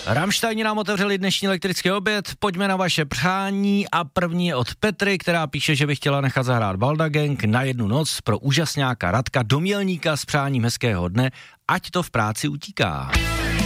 Rammsteini nám otevřeli dnešní elektrický oběd, pojďme na vaše přání a první je od Petry, která píše, že by chtěla nechat zahrát Baldagang na jednu noc pro úžasňáka Radka do Mělníka s přáním hezkého dne, ať to v práci utíká.